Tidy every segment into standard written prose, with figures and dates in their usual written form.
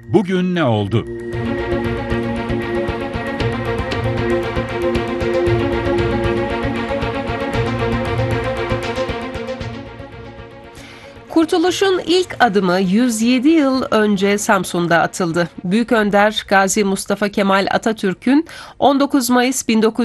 Bugün ne oldu? Kurtuluş'un ilk adımı 107 yıl önce Samsun'da atıldı. Büyük Önder Gazi Mustafa Kemal Atatürk'ün 19 Mayıs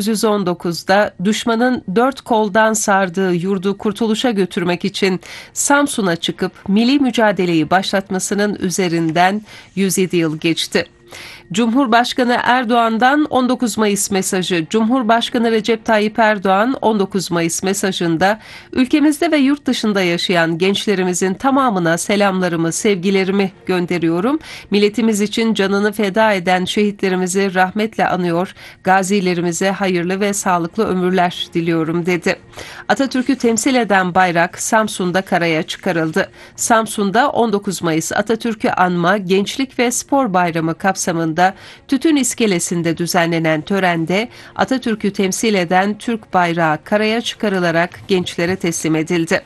1919'da düşmanın dört koldan sardığı yurdu kurtuluşa götürmek için Samsun'a çıkıp milli mücadeleyi başlatmasının üzerinden 107 yıl geçti. Cumhurbaşkanı Erdoğan'dan 19 Mayıs mesajı. Cumhurbaşkanı Recep Tayyip Erdoğan 19 Mayıs mesajında ülkemizde ve yurt dışında yaşayan gençlerimizin tamamına selamlarımı, sevgilerimi gönderiyorum. Milletimiz için canını feda eden şehitlerimizi rahmetle anıyor. Gazilerimize hayırlı ve sağlıklı ömürler diliyorum dedi. Atatürk'ü temsil eden bayrak Samsun'da karaya çıkarıldı. Samsun'da 19 Mayıs Atatürk'ü anma Gençlik ve Spor Bayramı kapsamında Tütün İskelesi'nde düzenlenen törende Atatürk'ü temsil eden Türk bayrağı karaya çıkarılarak gençlere teslim edildi.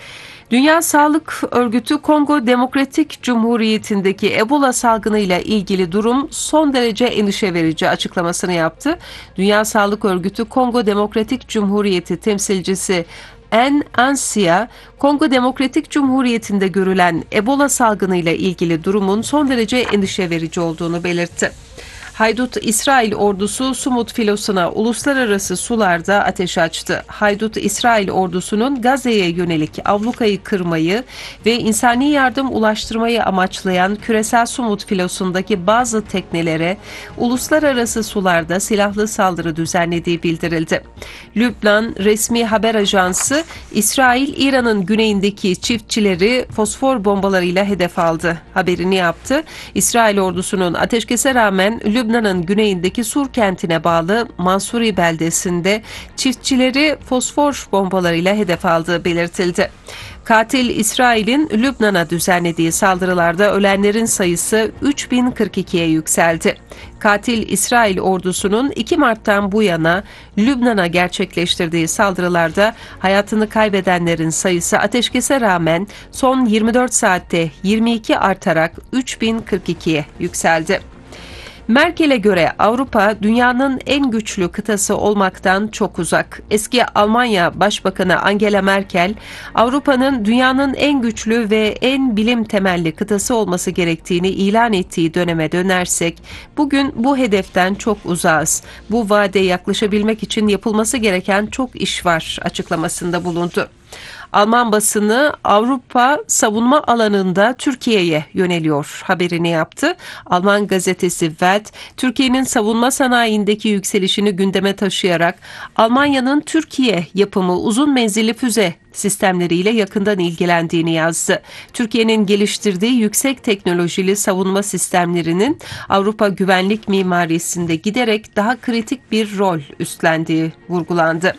Dünya Sağlık Örgütü Kongo Demokratik Cumhuriyeti'ndeki Ebola salgınıyla ilgili durum son derece endişe verici açıklamasını yaptı. Dünya Sağlık Örgütü Kongo Demokratik Cumhuriyeti temsilcisi En Ansia, Kongo Demokratik Cumhuriyeti'nde görülen Ebola salgınıyla ilgili durumun son derece endişe verici olduğunu belirtti. Haydut İsrail ordusu Sumut filosuna uluslararası sularda ateş açtı. Haydut İsrail ordusunun Gazze'ye yönelik ablukayı kırmayı ve insani yardım ulaştırmayı amaçlayan küresel Sumut filosundaki bazı teknelere uluslararası sularda silahlı saldırı düzenlediği bildirildi. Lübnan resmi haber ajansı İsrail, İran'ın güneyindeki çiftçileri fosfor bombalarıyla hedef aldı haberini yaptı. İsrail ordusunun ateşkese rağmen Lübnan'ın güneyindeki Sur kentine bağlı Mansuri beldesinde çiftçileri fosfor bombalarıyla hedef aldığı belirtildi. Katil İsrail'in Lübnan'a düzenlediği saldırılarda ölenlerin sayısı 3042'ye yükseldi. Katil İsrail ordusunun 2 Mart'tan bu yana Lübnan'a gerçekleştirdiği saldırılarda hayatını kaybedenlerin sayısı ateşkese rağmen son 24 saatte 22 artarak 3042'ye yükseldi. Merkel'e göre Avrupa dünyanın en güçlü kıtası olmaktan çok uzak. Eski Almanya Başbakanı Angela Merkel, Avrupa'nın dünyanın en güçlü ve en bilim temelli kıtası olması gerektiğini ilan ettiği döneme dönersek, bugün bu hedeften çok uzağız. Bu vadeye yaklaşabilmek için yapılması gereken çok iş var açıklamasında bulundu. Alman basını Avrupa savunma alanında Türkiye'ye yöneliyor haberini yaptı. Alman gazetesi Welt, Türkiye'nin savunma sanayindeki yükselişini gündeme taşıyarak Almanya'nın Türkiye yapımı uzun menzilli füze sistemleriyle yakından ilgilendiğini yazdı. Türkiye'nin geliştirdiği yüksek teknolojili savunma sistemlerinin Avrupa güvenlik mimarisinde giderek daha kritik bir rol üstlendiği vurgulandı.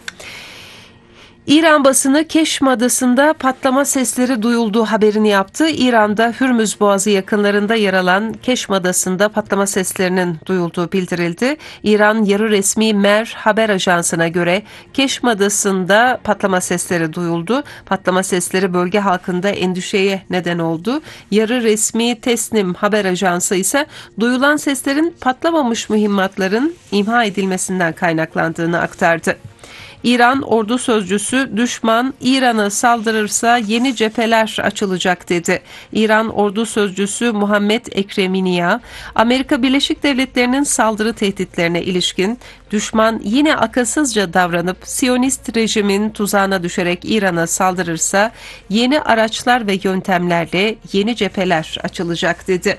İran basını Keşm Adası'nda patlama sesleri duyulduğu haberini yaptı. İran'da Hürmüz Boğazı yakınlarında yer alan Keşm Adası'nda patlama seslerinin duyulduğu bildirildi. İran yarı resmi Mer haber ajansına göre Keşm Adası'nda patlama sesleri duyuldu. Patlama sesleri bölge halkında endişeye neden oldu. Yarı resmi Tesnim haber ajansı ise duyulan seslerin patlamamış mühimmatların imha edilmesinden kaynaklandığını aktardı. İran ordu sözcüsü düşman İran'a saldırırsa yeni cepheler açılacak dedi. İran ordu sözcüsü Muhammed Ekreminiya, Amerika Birleşik Devletleri'nin saldırı tehditlerine ilişkin düşman yine akılsızca davranıp Siyonist rejimin tuzağına düşerek İran'a saldırırsa yeni araçlar ve yöntemlerle yeni cepheler açılacak dedi.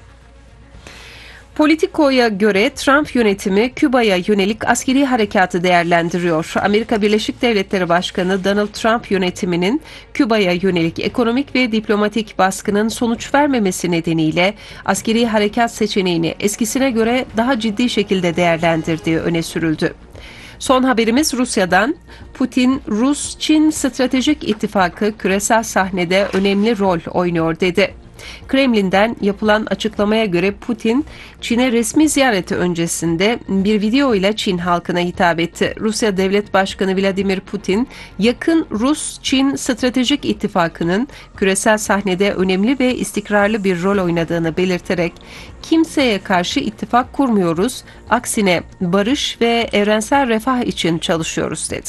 Politico'ya göre Trump yönetimi Küba'ya yönelik askeri harekatı değerlendiriyor. Amerika Birleşik Devletleri Başkanı Donald Trump yönetiminin Küba'ya yönelik ekonomik ve diplomatik baskının sonuç vermemesi nedeniyle askeri harekat seçeneğini eskisine göre daha ciddi şekilde değerlendirdiği öne sürüldü. Son haberimiz Rusya'dan. Putin, Rus-Çin stratejik ittifakı küresel sahnede önemli rol oynuyor dedi. Kremlin'den yapılan açıklamaya göre Putin, Çin'e resmi ziyareti öncesinde bir video ile Çin halkına hitap etti. Rusya Devlet Başkanı Vladimir Putin, yakın Rus-Çin stratejik ittifakının küresel sahnede önemli ve istikrarlı bir rol oynadığını belirterek, kimseye karşı ittifak kurmuyoruz, aksine barış ve evrensel refah için çalışıyoruz dedi.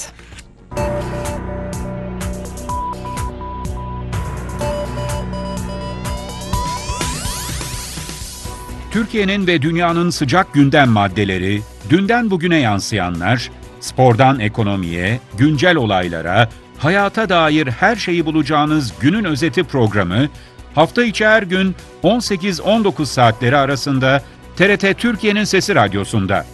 Türkiye'nin ve dünyanın sıcak gündem maddeleri, dünden bugüne yansıyanlar, spordan ekonomiye, güncel olaylara, hayata dair her şeyi bulacağınız günün özeti programı, hafta içi her gün 18-19 saatleri arasında TRT Türkiye'nin Sesi Radyosu'nda.